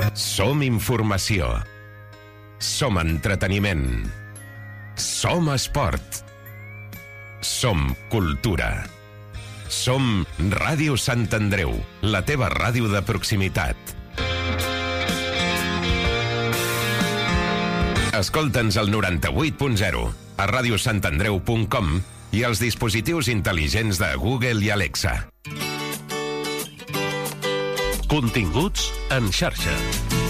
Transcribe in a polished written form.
Som informació. Som entreteniment. Som esport. Som cultura. Som Ràdio Sant Andreu, la teva ràdio de proximitat. Escolta'ns al 98.0, a radiosantandreu.com i als dispositius intel·ligents de Google i Alexa. Continguts en xarxa.